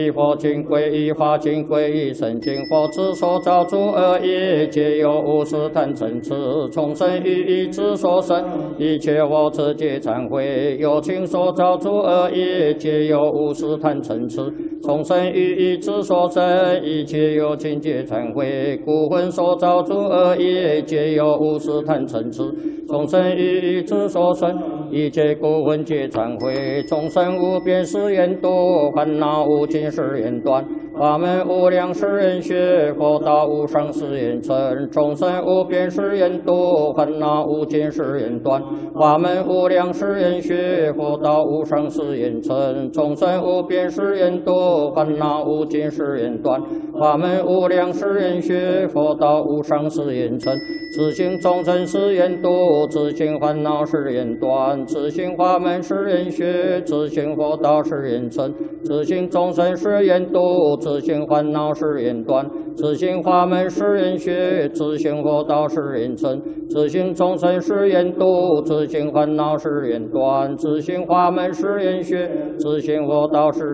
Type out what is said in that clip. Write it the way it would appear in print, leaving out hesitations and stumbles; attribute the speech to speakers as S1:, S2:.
S1: 一佛经归一法经归一生经佛之所造诸恶业，皆有无始贪嗔痴从生于意之所生。一切佛持戒忏悔，有情所造诸恶业，皆有无始贪嗔痴从生于意之所生。一切有情皆忏悔，故魂所造诸恶业，皆有无始贪嗔痴从生于意之所生。一切故魂皆忏悔，众生无边誓愿度，烦恼无尽誓愿断，法门无量誓愿学，佛道无上誓愿成。众生无边誓愿度，烦恼无尽誓愿断，法门无量誓愿学，佛道无上誓愿成。众生无边誓愿度，烦恼无尽誓愿断，法门无量誓愿学，佛道无上誓愿成。自性众生誓愿度，自性烦恼誓愿断，自性法门誓愿学，自性佛道誓愿成。自性众生誓愿度，自性烦恼誓愿断，自性法门誓愿学，自性佛道誓愿成。自性众生誓愿度，自性烦恼誓愿断，自性法门誓愿学，自性佛道誓